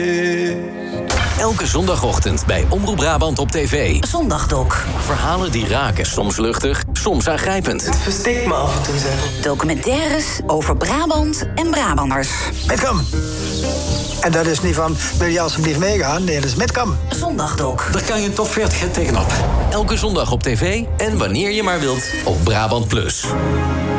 Elke zondagochtend bij Omroep Brabant op tv. Zondagdoc. Verhalen die raken, soms luchtig, soms aangrijpend. Het verstikt me af en toe, zeg. Documentaires over Brabant en Brabanders. Metcam. En dat is niet van, wil je alsjeblieft meegaan? Nee, dat is Metcam. Zondagdoc. Daar kan je een top 40 tegenop. Elke zondag op tv en wanneer je maar wilt op Brabant Plus.